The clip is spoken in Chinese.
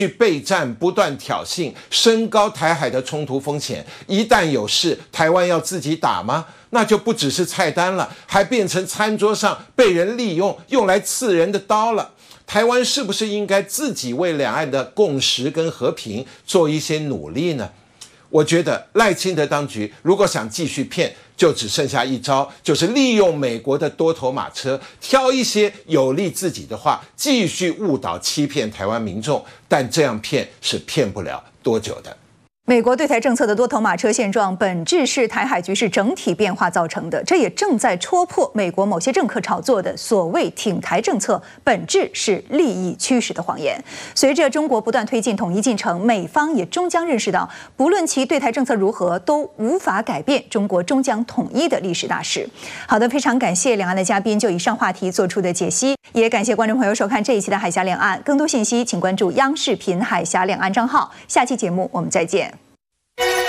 去备战，不断挑衅，升高台海的冲突风险。一旦有事，台湾要自己打吗？那就不只是菜单了，还变成餐桌上被人利用、用来刺人的刀了。台湾是不是应该自己为两岸的共识跟和平做一些努力呢？我觉得赖清德当局如果想继续骗，就只剩下一招，就是利用美国的多头马车，挑一些有利自己的话，继续误导欺骗台湾民众。但这样骗是骗不了多久的。 美国对台政策的多头马车现状，本质是台海局势整体变化造成的，这也正在戳破美国某些政客炒作的所谓挺台政策，本质是利益驱使的谎言。随着中国不断推进统一进程，美方也终将认识到，不论其对台政策如何，都无法改变中国终将统一的历史大势。好的，非常感谢两岸的嘉宾就以上话题做出的解析，也感谢观众朋友收看这一期的海峡两岸。更多信息请关注央视频海峡两岸账号。下期节目我们再见。